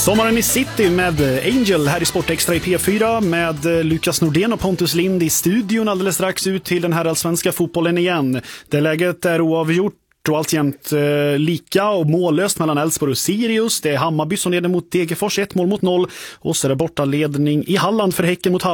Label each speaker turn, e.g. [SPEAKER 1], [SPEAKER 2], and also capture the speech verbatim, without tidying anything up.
[SPEAKER 1] Sommaren i City med Angel här i Sportextra i P fyra med Lukas Nordén och Pontus Lind i studion alldeles strax ut till den här allsvenska fotbollen igen. Det läget är oavgjort och alltjämt eh, lika och mållöst mellan Elfsborg och Sirius. Det är Hammarby som leder mot Degerfors, ett mål mot noll. Och så är det bortaledning i Halland för Häcken mot Halland.